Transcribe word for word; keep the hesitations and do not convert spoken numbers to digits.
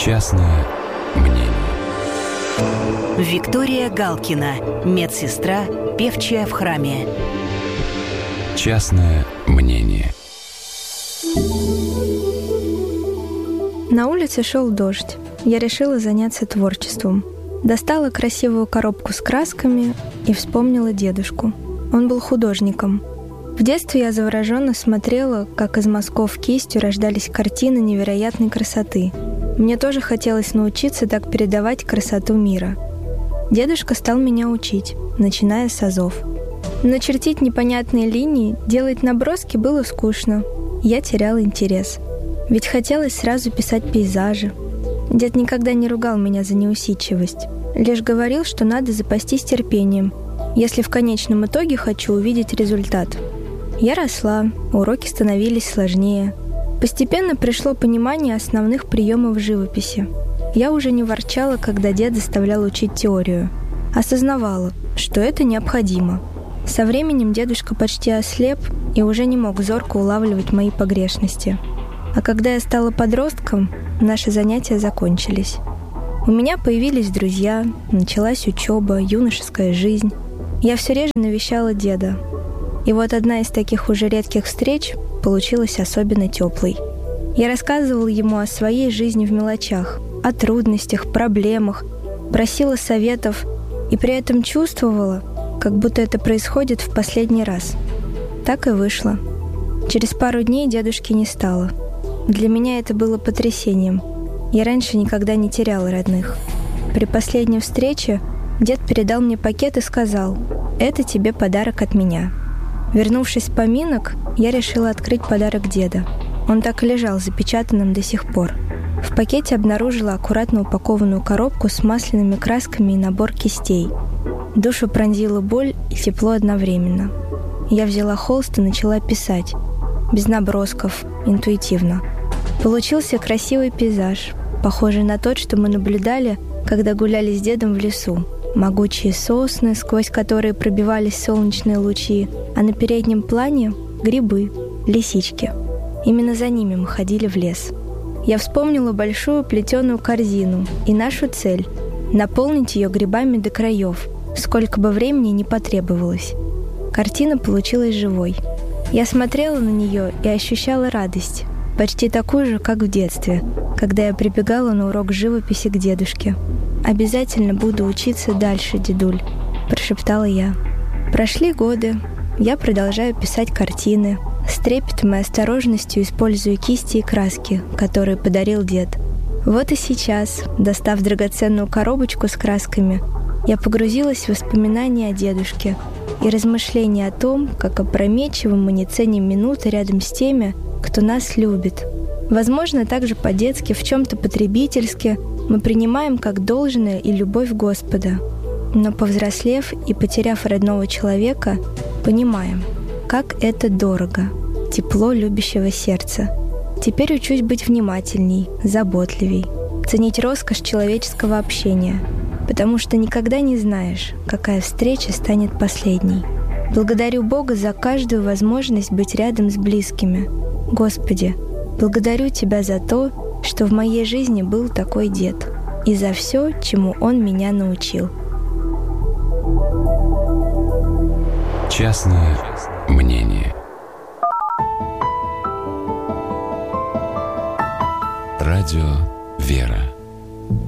Частное мнение. Виктория Галкина, медсестра, певчая в храме. Частное мнение. На улице шел дождь. Я решила заняться творчеством. Достала красивую коробку с красками и вспомнила дедушку. Он был художником. В детстве я завороженно смотрела, как из мазков кистью рождались картины невероятной красоты. Мне тоже хотелось научиться так передавать красоту мира. Дедушка стал меня учить, начиная с азов. Но чертить непонятные линии, делать наброски было скучно. Я теряла интерес. Ведь хотелось сразу писать пейзажи. Дед никогда не ругал меня за неусидчивость. Лишь говорил, что надо запастись терпением, если в конечном итоге хочу увидеть результат. Я росла, уроки становились сложнее. Постепенно пришло понимание основных приемов живописи. Я уже не ворчала, когда дед заставлял учить теорию. Осознавала, что это необходимо. Со временем дедушка почти ослеп и уже не мог зорко улавливать мои погрешности. А когда я стала подростком, наши занятия закончились. У меня появились друзья, началась учеба, юношеская жизнь. Я все реже навещала деда. И вот одна из таких уже редких встреч получилась особенно теплой. Я рассказывала ему о своей жизни в мелочах, о трудностях, проблемах, просила советов и при этом чувствовала, как будто это происходит в последний раз. Так и вышло. Через пару дней дедушки не стало. Для меня это было потрясением. Я раньше никогда не теряла родных. При последней встрече дед передал мне пакет и сказал: «Это тебе подарок от меня». Вернувшись с поминок, я решила открыть подарок деда. Он так и лежал запечатанным до сих пор. В пакете обнаружила аккуратно упакованную коробку с масляными красками и набор кистей. Душу пронзила боль и тепло одновременно. Я взяла холст и начала писать. Без набросков, интуитивно. Получился красивый пейзаж, похожий на тот, что мы наблюдали, когда гуляли с дедом в лесу. Могучие сосны, сквозь которые пробивались солнечные лучи, а на переднем плане — грибы, лисички. Именно за ними мы ходили в лес. Я вспомнила большую плетеную корзину и нашу цель — наполнить ее грибами до краев, сколько бы времени ни потребовалось. Картина получилась живой. Я смотрела на нее и ощущала радость, почти такую же, как в детстве, когда я прибегала на урок живописи к дедушке. «Обязательно буду учиться дальше, дедуль», — прошептала я. Прошли годы. Я продолжаю писать картины. С трепетом и осторожностью использую кисти и краски, которые подарил дед. Вот и сейчас, достав драгоценную коробочку с красками, я погрузилась в воспоминания о дедушке и размышления о том, как опрометчиво мы не ценим минуты рядом с теми, кто нас любит. Возможно, также по-детски, в чем-то потребительски, мы принимаем как должное и любовь Господа. Но повзрослев и потеряв родного человека, понимаем, как это дорого, тепло любящего сердца. Теперь учусь быть внимательней, заботливей, ценить роскошь человеческого общения, потому что никогда не знаешь, какая встреча станет последней. Благодарю Бога за каждую возможность быть рядом с близкими. Господи, благодарю Тебя за то, что в моей жизни был такой дед, и за все, чему он меня научил. Частное мнение. Радио «Вера».